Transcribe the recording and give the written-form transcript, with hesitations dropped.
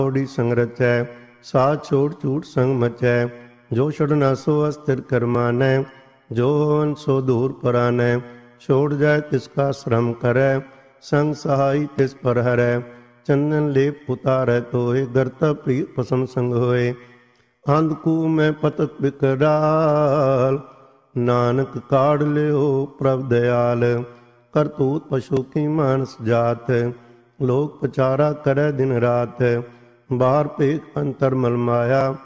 ਔੜੀ ਸੰਗ ਰਚੈ, ਸਾਥ ਛੋੜ ਝੂਠ ਸੰਗ ਮਚੈ। ਜੋ ਛੜਨਾ ਸੋ ਅਸਥਿਰ ਕਰਮਾਨੈ, ਜੋ ਹੋਵਨ ਸੋ ਦੂਰ ਪਰਾਨੈ। ਛੋੜ ਜਾਏ ਤਿਸਕਾ ਸ਼ਰਮ ਕਰੈ, ਸੰਗ ਸਹਾਈ ਤਿਸ ਪਰ ਹਰੈ। ਚੰਦਨ ਲੇਪ ਉਤਾਰੈ ਤੋਏ, ਗਰਤਾ ਪ੍ਰੀਤ ਪਸਮ ਸੰਗ ਹੋਏ। ਅੰਧਕੂ ਮੈਂ ਪਤਤ ਬਿਕਰਾਲ, ਨਾਨਕ ਕਾੜ ਲਿਓ ਪ੍ਰਭ ਦਇਆਲ। ਕਰਤੂਤ ਪਸ਼ੂ ਕੀ ਮਾਨਸ ਜਾਤ, ਲੋਕ ਪਚਾਰਾ ਕਰੈ ਦਿਨ ਰਾਤ। ਬਾਹਰ ਭੇਖ ਅੰਤਰ ਮਲ ਮਾਇਆ,